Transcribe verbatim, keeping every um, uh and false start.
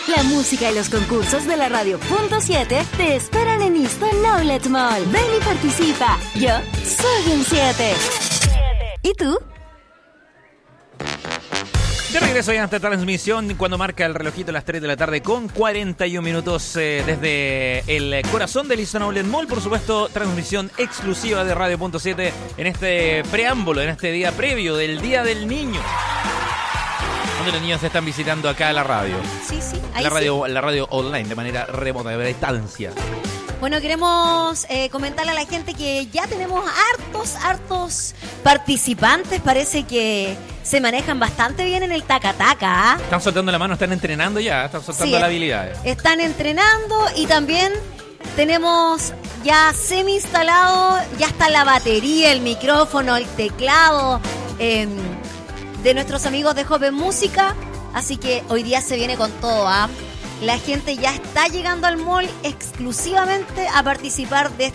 La música y los concursos de la Radio Punto siete te esperan en Easton Outlet Mall. Ven y participa. Yo soy un siete. ¿Y tú? De regreso ya en esta transmisión cuando marca el relojito a las tres de la tarde con cuarenta y un minutos eh, desde el corazón del Easton Outlet Mall. Por supuesto, transmisión exclusiva de Radio Punto siete en este preámbulo, en este día previo del Día del Niño. Donde los niños se están visitando acá a la radio. Sí, sí. Ahí la radio, sí. la radio online, de manera remota, de distancia. Bueno, queremos eh, comentarle a la gente que ya tenemos hartos, hartos participantes. Parece que se manejan bastante bien en el taca-taca. ¿eh? Están soltando la mano, están entrenando ya, están soltando Sí, las habilidades. Están entrenando y también tenemos ya semi instalado, ya está la batería, el micrófono, el teclado eh, de nuestros amigos de Joven Música. Así que hoy día se viene con todo, ¿ah? ¿eh? La gente ya está llegando al mall exclusivamente a participar de